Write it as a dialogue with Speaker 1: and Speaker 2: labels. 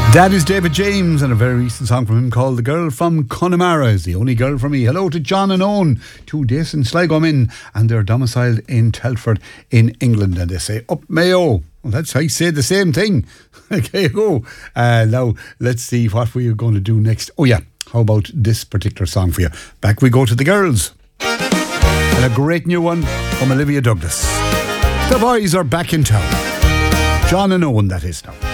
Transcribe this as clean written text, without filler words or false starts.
Speaker 1: That is David James, and a very recent song from him called The Girl from Connemara is the only girl for me. Hello to John and Owen, two days in Sligo Min, and they're domiciled in Telford in England, and they say up Mayo. Well, that's how you say the same thing. Okay, you go. Now, let's see what we are going to do next. Oh yeah, how about this particular song for you? Back we go to the girls. And a great new one from Olivia Douglas. The boys are back in town. John and Owen, that is now.